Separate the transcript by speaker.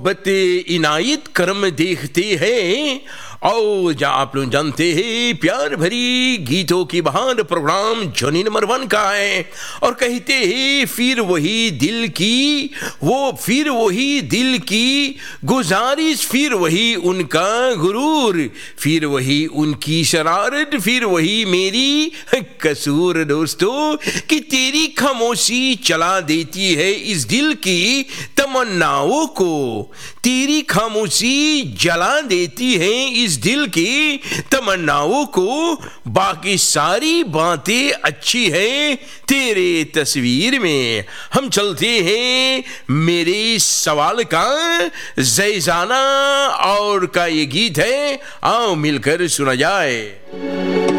Speaker 1: बते इनायत कर्म देखते हैं। और जा आप लोग जानते हैं प्यार भरी गीतों की बहार प्रोग्राम जॉनी नंबर 1 का है। और कहते हैं फिर वही दिल की गुजारिश, फिर वही उनका गुरूर, फिर वही उनकी शरारत, फिर वही मेरी कसूर। दोस्तों कि तेरी खामोशी चला देती है इस दिल की तमन्नाओं को, तेरी खामोशी जला देती है इस दिल की तमन्नाओं को। बाकी सारी बातें अच्छी हैं तेरे तस्वीर में। हम चलते हैं मेरे सवाल का ज़ैज़ाना और का ये गीत है, आओ मिलकर सुना जाए।